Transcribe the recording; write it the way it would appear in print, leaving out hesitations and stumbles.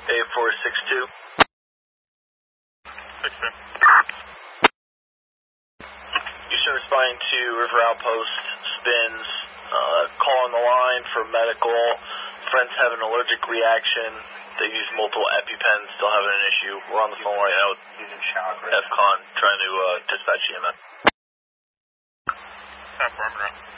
8462. 6-2. Houston responding to River Outpost, spins, call on the line for medical. Friends have an allergic reaction. They use multiple EpiPens, still having an issue. We're on the phone right now with FCON trying to dispatch EMS. Affirmative.